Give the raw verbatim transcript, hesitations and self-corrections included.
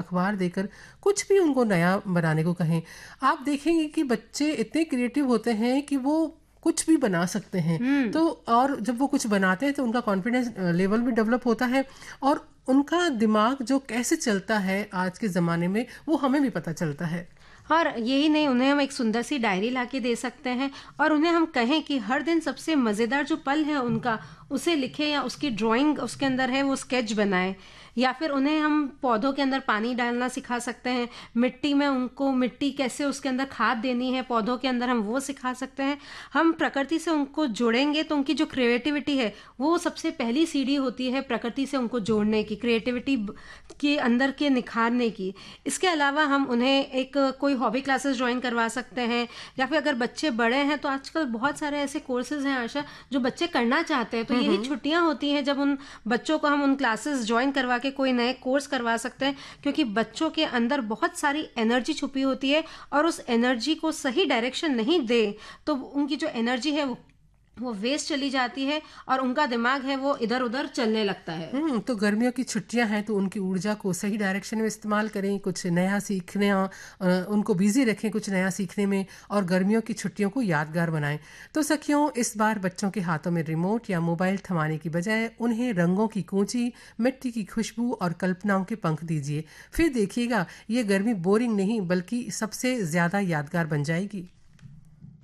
अखबार देकर कुछ भी उनको नया बनाने को कहें, आप देखेंगे कि बच्चे इतने क्रिएटिव होते हैं कि वो कुछ भी बना सकते हैं। तो और जब वो कुछ बनाते हैं तो उनका कॉन्फिडेंस लेवल भी डेवलप होता है और उनका दिमाग जो कैसे चलता है आज के ज़माने में वो हमें भी पता चलता है। और यही नहीं, उन्हें हम एक सुंदर सी डायरी लाके दे सकते हैं और उन्हें हम कहें कि हर दिन सबसे मज़ेदार जो पल है उनका उसे लिखें या उसकी ड्राइंग उसके अंदर है वो स्केच बनाएं। या फिर उन्हें हम पौधों के अंदर पानी डालना सिखा सकते हैं, मिट्टी में उनको मिट्टी कैसे उसके अंदर खाद देनी है पौधों के अंदर हम वो सिखा सकते हैं। हम प्रकृति से उनको जोड़ेंगे तो उनकी जो क्रिएटिविटी है वो सबसे पहली सीढ़ी होती है प्रकृति से उनको जोड़ने की, क्रिएटिविटी के अंदर के निखारने की। इसके अलावा हम उन्हें एक कोई हॉबी क्लासेस ज्वाइन करवा सकते हैं या फिर अगर बच्चे बड़े हैं तो आजकल बहुत सारे ऐसे कोर्सेज हैं आशा जो बच्चे करना चाहते हैं, तो यही छुट्टियां होती हैं जब उन बच्चों को हम उन क्लासेस ज्वाइन करवा के कोई नए कोर्स करवा सकते हैं, क्योंकि बच्चों के अंदर बहुत सारी एनर्जी छुपी होती है और उस एनर्जी को सही डायरेक्शन नहीं दे तो उनकी जो एनर्जी है वो वो वेस्ट चली जाती है और उनका दिमाग है वो इधर उधर चलने लगता है। हम्म तो गर्मियों की छुट्टियां हैं तो उनकी ऊर्जा को सही डायरेक्शन में इस्तेमाल करें, कुछ नया सीखने, उनको बिजी रखें कुछ नया सीखने में और गर्मियों की छुट्टियों को यादगार बनाएं। तो सखियों, इस बार बच्चों के हाथों में रिमोट या मोबाइल थमाने की बजाय उन्हें रंगों की कूंची, मिट्टी की खुशबू और कल्पनाओं के पंख दीजिए। फिर देखिएगा ये गर्मी बोरिंग नहीं बल्कि सबसे ज्यादा यादगार बन जाएगी।